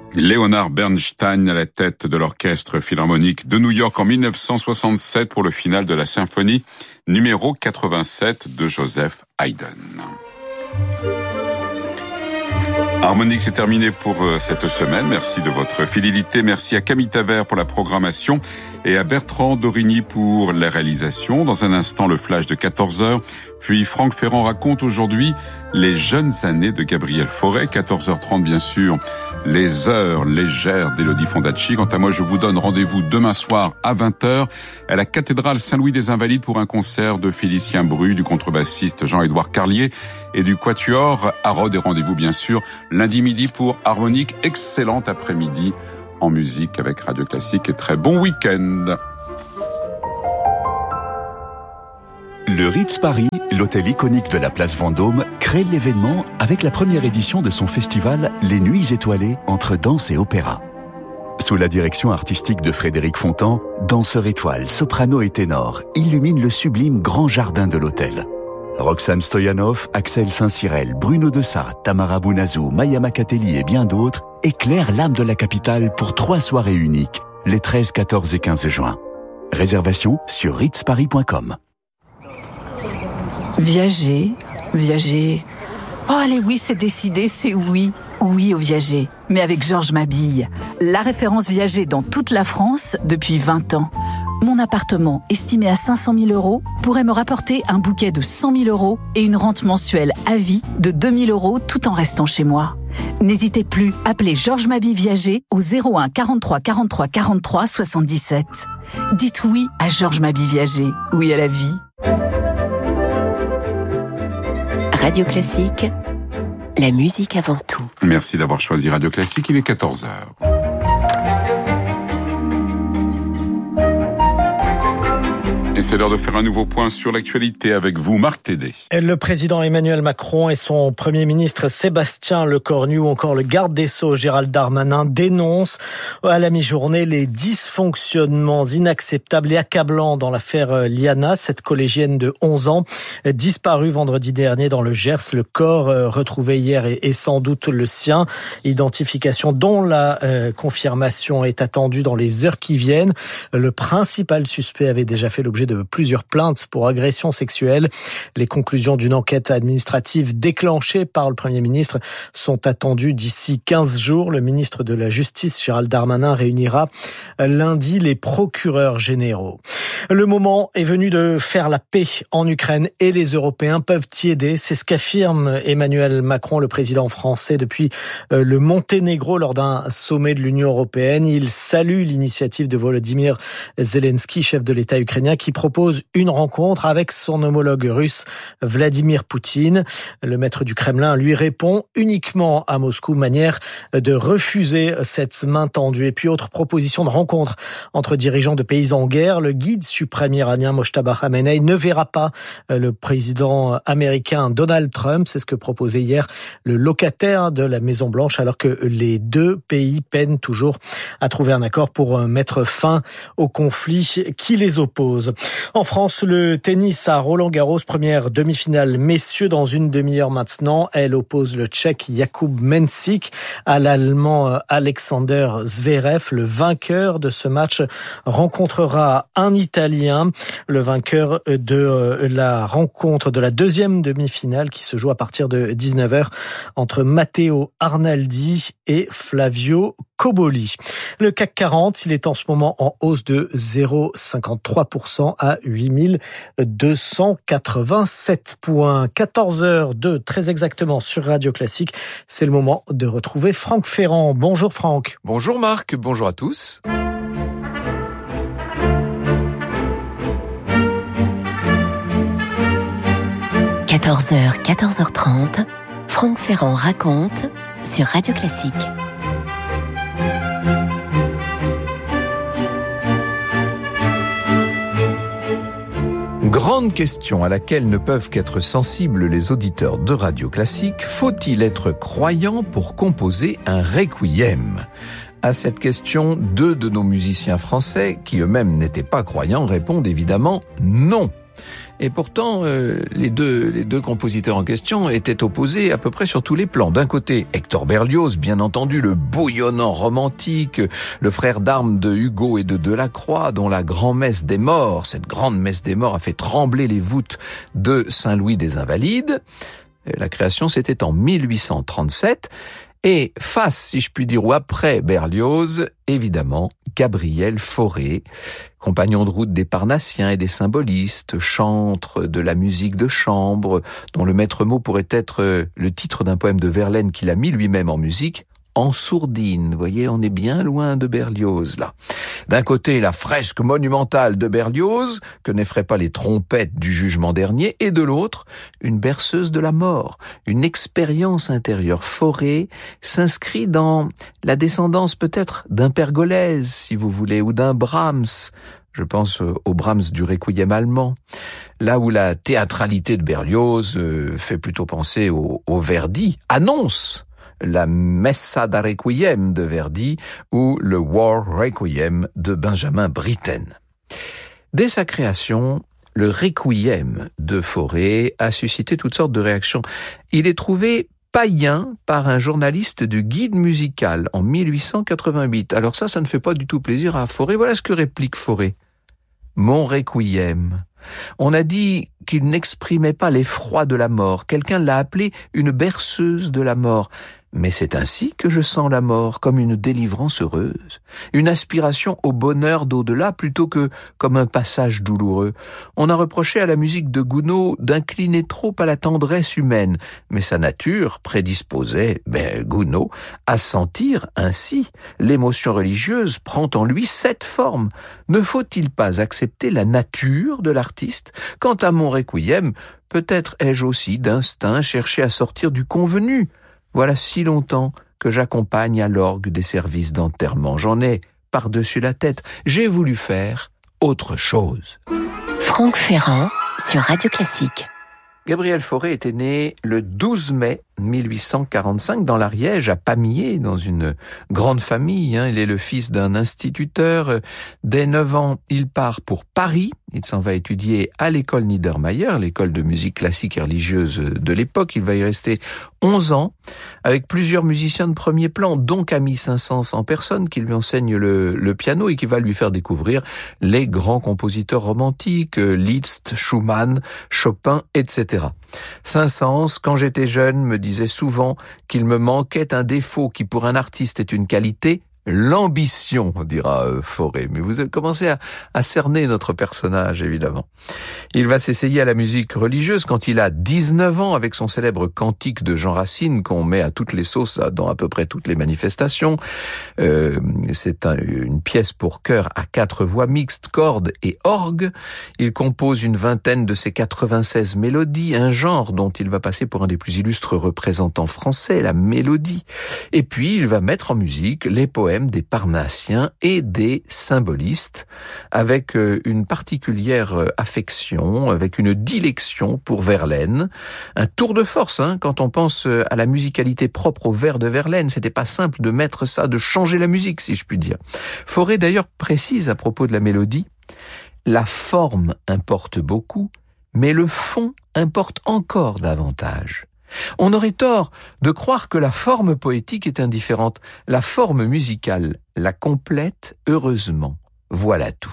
Leonard Bernstein à la tête de l'Orchestre Philharmonique de New York en 1967 pour le final de la symphonie numéro 87 de Joseph Haydn. Harmonique, c'est terminé pour cette semaine. Merci de votre fidélité. Merci à Camille Tavert pour la programmation et à Bertrand Dorigny pour la réalisation. Dans un instant, le flash de 14h. Puis Franck Ferrand raconte aujourd'hui les jeunes années de Gabriel Fauré. 14h30, bien sûr, les heures légères d'Élodie Fondacci. Quant à moi, je vous donne rendez-vous demain soir à 20h à la cathédrale Saint-Louis des Invalides pour un concert de Félicien Bru, du contrebassiste Jean-Édouard Carlier et du quatuor Harrod. Et rendez-vous, bien sûr, lundi midi pour Harmonique. Excellent après-midi en musique avec Radio Classique et très bon week-end. Le Ritz Paris, l'hôtel iconique de la place Vendôme, crée l'événement avec la première édition de son festival Les Nuits étoilées entre danse et opéra. Sous la direction artistique de Frédéric Fontan, danseurs étoiles, soprano et ténor illuminent le sublime grand jardin de l'hôtel. Roxane Stoyanov, Axel Saint-Cyrel, Bruno Dessat, Tamara Bounazou, Maya Makateli et bien d'autres éclairent l'âme de la capitale pour 3 soirées uniques, les 13, 14 et 15 juin. Réservation sur ritzparis.com. Viager. Oh allez oui, c'est décidé, c'est oui. Oui au Viager, mais avec Georges Mabille. La référence Viager dans toute la France depuis 20 ans. Mon appartement, estimé à 500 000 euros, pourrait me rapporter un bouquet de 100 000 euros et une rente mensuelle à vie de 2 000 euros tout en restant chez moi. N'hésitez plus, appelez Georges Mabille Viager au 01 43 43 43 77. Dites oui à Georges Mabille Viager, oui à la vie. Radio Classique, la musique avant tout. Merci d'avoir choisi Radio Classique, il est 14h. Et c'est l'heure de faire un nouveau point sur l'actualité avec vous, Marc Tédé. Le président Emmanuel Macron et son premier ministre Sébastien Lecornu ou encore le garde des Sceaux Gérald Darmanin dénoncent à la mi-journée les dysfonctionnements inacceptables et accablants dans l'affaire Liana, cette collégienne de 11 ans disparue vendredi dernier dans le Gers. Le corps retrouvé hier est sans doute le sien. Identification dont la confirmation est attendue dans les heures qui viennent. Le principal suspect avait déjà fait l'objet de plusieurs plaintes pour agression sexuelle. Les conclusions d'une enquête administrative déclenchée par le Premier ministre sont attendues d'ici 15 jours. Le ministre de la Justice, Gérald Darmanin, réunira lundi les procureurs généraux. Le moment est venu de faire la paix en Ukraine et les Européens peuvent y aider. C'est ce qu'affirme Emmanuel Macron, le président français, depuis le Monténégro lors d'un sommet de l'Union européenne. Il salue l'initiative de Volodymyr Zelensky, chef de l'État ukrainien, qui propose une rencontre avec son homologue russe Vladimir Poutine. Le maître du Kremlin lui répond uniquement à Moscou, manière de refuser cette main tendue. Et puis autre proposition de rencontre entre dirigeants de pays en guerre, le guide suprême iranien Mojtaba Khamenei ne verra pas le président américain Donald Trump. C'est ce que proposait hier le locataire de la Maison-Blanche, alors que les deux pays peinent toujours à trouver un accord pour mettre fin au conflit qui les oppose. En France, le tennis à Roland-Garros, première demi-finale messieurs dans une demi-heure maintenant. Elle oppose le Tchèque Jakub Mensik à l'Allemand Alexander Zverev. Le vainqueur de ce match rencontrera un Italien, le vainqueur de la rencontre de la deuxième demi-finale qui se joue à partir de 19h entre Matteo Arnaldi et Flavio Cobolli. Le CAC 40, il est en ce moment en hausse de 0,53% à 8287 points. 14h02, très exactement sur Radio Classique. C'est le moment de retrouver Franck Ferrand. Bonjour Franck. Bonjour Marc, bonjour à tous. – 14h, 14h30, Franck Ferrand raconte sur Radio Classique. Grande question à laquelle ne peuvent qu'être sensibles les auditeurs de Radio Classique, faut-il être croyant pour composer un requiem ? À cette question, 2 de nos musiciens français, qui eux-mêmes n'étaient pas croyants, répondent évidemment non. Et pourtant, les deux compositeurs en question étaient opposés à peu près sur tous les plans. D'un côté, Hector Berlioz, bien entendu, le bouillonnant romantique, le frère d'armes de Hugo et de Delacroix, dont la grand-messe des morts, cette grande messe des morts a fait trembler les voûtes de Saint-Louis des Invalides. La création, c'était en 1837. Et face, si je puis dire, ou après Berlioz, évidemment, Gabriel Fauré, compagnon de route des Parnassiens et des symbolistes, chantre de la musique de chambre, dont le maître mot pourrait être le titre d'un poème de Verlaine qu'il a mis lui-même en musique, En sourdine. Vous voyez, on est bien loin de Berlioz, là. D'un côté, la fresque monumentale de Berlioz, que n'effraient pas les trompettes du jugement dernier, et de l'autre, une berceuse de la mort, une expérience intérieure. Fauré s'inscrit dans la descendance peut-être d'un Pergolèse, si vous voulez, ou d'un Brahms. Je pense au Brahms du Requiem allemand. Là où la théâtralité de Berlioz fait plutôt penser au Verdi, annonce la Messa da Requiem de Verdi ou le War Requiem de Benjamin Britten. Dès sa création, le Requiem de Fauré a suscité toutes sortes de réactions. Il est trouvé païen par un journaliste du Guide musical en 1888. Alors ça ne fait pas du tout plaisir à Fauré. Voilà ce que réplique Fauré. Mon Requiem. On a dit qu'il n'exprimait pas l'effroi de la mort. Quelqu'un l'a appelé une berceuse de la mort. Mais c'est ainsi que je sens la mort, comme une délivrance heureuse, une aspiration au bonheur d'au-delà plutôt que comme un passage douloureux. On a reproché à la musique de Gounod d'incliner trop à la tendresse humaine, mais sa nature prédisposait Gounod à sentir ainsi. L'émotion religieuse prend en lui cette forme. Ne faut-il pas accepter la nature de l'artiste? Quant à mon Requiem, peut-être ai-je aussi d'instinct cherché à sortir du convenu. Voilà si longtemps que j'accompagne à l'orgue des services d'enterrement. J'en ai par-dessus la tête. J'ai voulu faire autre chose. Franck Ferrand sur Radio Classique. Gabriel Fauré était né le 12 mai 1845 dans l'Ariège, à Pamiers, dans une grande famille. Il est le fils d'un instituteur. Dès 9 ans, il part pour Paris. Il s'en va étudier à l'école Niedermayer, l'école de musique classique et religieuse de l'époque. Il va y rester 11 ans, avec plusieurs musiciens de premier plan, dont Camille Saint-Saëns en personne, qui lui enseigne le piano et qui va lui faire découvrir les grands compositeurs romantiques, Liszt, Schumann, Chopin, etc. Saint-Saëns, quand j'étais jeune, me disait souvent qu'il me manquait un défaut qui pour un artiste est une qualité, l'ambition, dira Fauré. Mais vous commencez à cerner notre personnage, évidemment. Il va s'essayer à la musique religieuse quand il a 19 ans avec son célèbre cantique de Jean Racine qu'on met à toutes les sauces dans à peu près toutes les manifestations. C'est une pièce pour chœur à 4 voix mixtes, cordes et orgue. Il compose une vingtaine de ses 96 mélodies, un genre dont il va passer pour un des plus illustres représentants français, la mélodie. Et puis il va mettre en musique les poèmes des Parnassiens et des symbolistes, avec une particulière affection, avec une dilection pour Verlaine. Un tour de force, quand on pense à la musicalité propre au vers de Verlaine. C'était pas simple de mettre ça, de changer la musique, si je puis dire. Fauré d'ailleurs précise à propos de la mélodie, la forme importe beaucoup, mais le fond importe encore davantage. On aurait tort de croire que la forme poétique est indifférente. La forme musicale la complète heureusement. Voilà tout.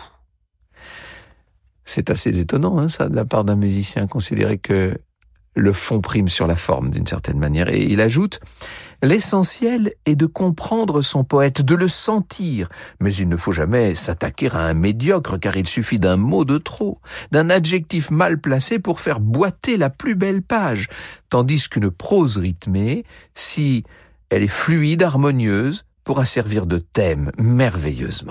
C'est assez étonnant, ça, de la part d'un musicien, considérer que le fond prime sur la forme, d'une certaine manière. Et il ajoute « L'essentiel est de comprendre son poète, de le sentir. Mais il ne faut jamais s'attaquer à un médiocre, car il suffit d'un mot de trop, d'un adjectif mal placé pour faire boiter la plus belle page. Tandis qu'une prose rythmée, si elle est fluide, harmonieuse, pourra servir de thème merveilleusement. »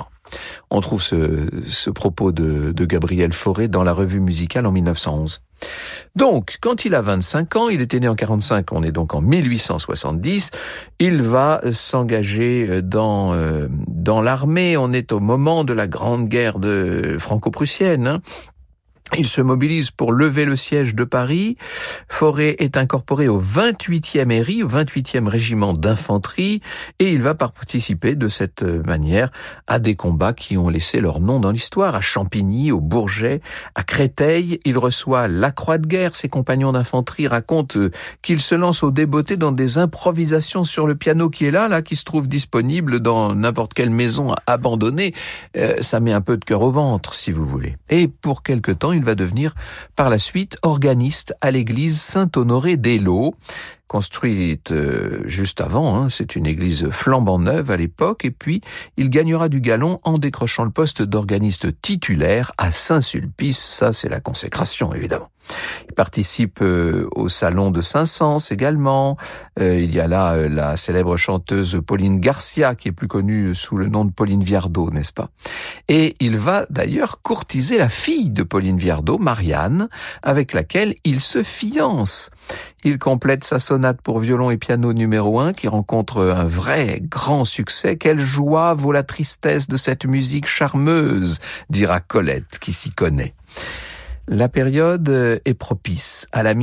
On trouve ce propos de Gabriel Fauré dans la revue musicale en 1911. Donc, quand il a 25 ans, il était né en 45, on est donc en 1870, il va s'engager dans l'armée, on est au moment de la grande guerre franco-prussienne, Il se mobilise pour lever le siège de Paris. Fauré est incorporé au 28e ERI, au 28e régiment d'infanterie, et il va participer de cette manière à des combats qui ont laissé leur nom dans l'histoire, à Champigny, au Bourget, à Créteil. Il reçoit la Croix de guerre. Ses compagnons d'infanterie racontent qu'il se lance au débeauté dans des improvisations sur le piano qui est là, qui se trouve disponible dans n'importe quelle maison abandonnée. Ça met un peu de cœur au ventre, si vous voulez. Et pour quelque temps, il va devenir par la suite organiste à l'église Saint-Honoré d'Eylau, construite juste avant, c'est une église flambant neuve à l'époque, et puis il gagnera du galon en décrochant le poste d'organiste titulaire à Saint-Sulpice. Ça, c'est la consécration, évidemment. Il participe au salon de Saint-Saëns également. Il y a là la célèbre chanteuse Pauline Garcia, qui est plus connue sous le nom de Pauline Viardot, n'est-ce pas? Et il va d'ailleurs courtiser la fille de Pauline Viardot, Marianne, avec laquelle il se fiance. Il complète sa sonate pour violon et piano numéro 1, qui rencontre un vrai grand succès. Quelle joie vaut la tristesse de cette musique charmeuse, dira Colette, qui s'y connaît. La période est propice à la